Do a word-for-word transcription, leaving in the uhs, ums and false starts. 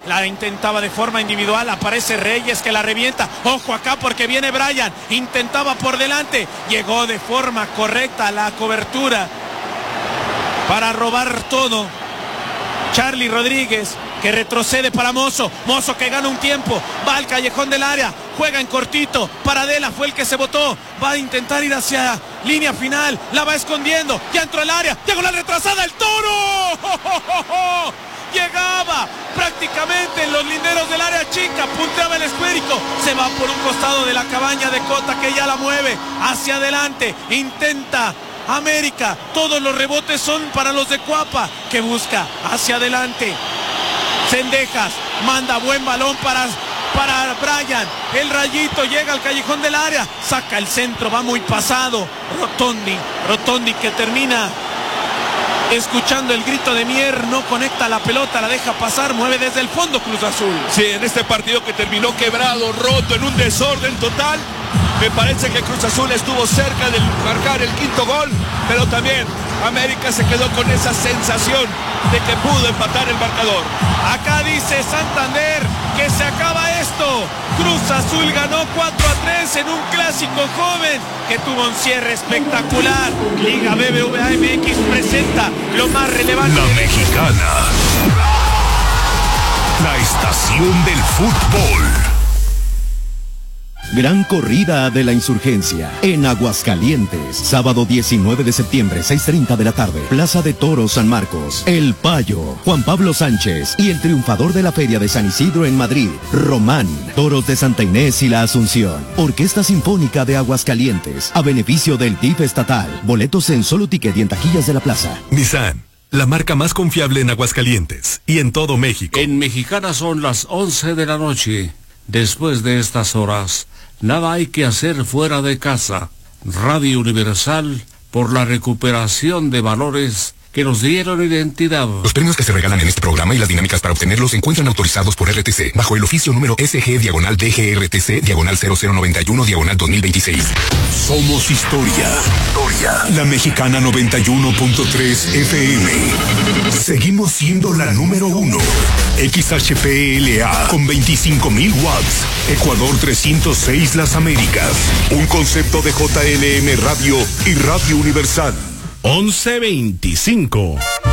La intentaba de forma individual, aparece Reyes que la revienta. Ojo acá porque viene Bryan, intentaba por delante, llegó de forma correcta a la cobertura para robar todo. Charlie Rodríguez que retrocede para Mozo, Mozo que gana un tiempo, va al callejón del área, juega en cortito, Paradela fue el que se botó, va a intentar ir hacia línea final, la va escondiendo, ya entró al área, llegó la retrasada, el Toro, ¡Oh, oh, oh, oh! Llegaba prácticamente en los linderos del área chica, punteaba el esférico, se va por un costado de la cabaña de Cota que ya la mueve hacia adelante, intenta América, todos los rebotes son para los de Cuapa, que busca hacia adelante. Cendejas manda buen balón para, para Bryan, el Rayito llega al callejón del área, saca el centro, va muy pasado. Rotondi, Rotondi que termina escuchando el grito de Mier, no conecta la pelota, la deja pasar, mueve desde el fondo Cruz Azul. Sí, en este partido que terminó quebrado, roto, en un desorden total, me parece que Cruz Azul estuvo cerca de marcar el quinto gol, pero también América se quedó con esa sensación de que pudo empatar el marcador. Acá dice Santander que se acaba esto. Cruz Azul ganó cuatro a tres en un clásico joven que tuvo un cierre espectacular. Liga B B V A M X presenta lo más relevante. La Mexicana, la estación del fútbol. Gran Corrida de la Insurgencia en Aguascalientes, sábado diecinueve de septiembre, seis treinta de la tarde, Plaza de Toros San Marcos. El Payo, Juan Pablo Sánchez y el triunfador de la Feria de San Isidro en Madrid, Román. Toros de Santa Inés y la Asunción. Orquesta Sinfónica de Aguascalientes, a beneficio del D I F estatal. Boletos en Solo Ticket y en taquillas de la plaza. Nissan, la marca más confiable en Aguascalientes y en todo México. En Mexicana son las once de la noche. Después de estas horas, nada hay que hacer fuera de casa. Radio Universal por la recuperación de valores que nos dieron identidad. Los premios que se regalan en este programa y las dinámicas para obtenerlos se encuentran autorizados por R T C bajo el oficio número S G diagonal D G R T C diagonal cero cero noventa y uno diagonal dos mil veintiséis. Somos historia. Historia. La Mexicana noventa y uno punto tres F M. Seguimos siendo la número uno. X H P L A con veinticinco mil watts. Ecuador trescientos seis Las Américas. Un concepto de J L M Radio y Radio Universal. once veinticinco.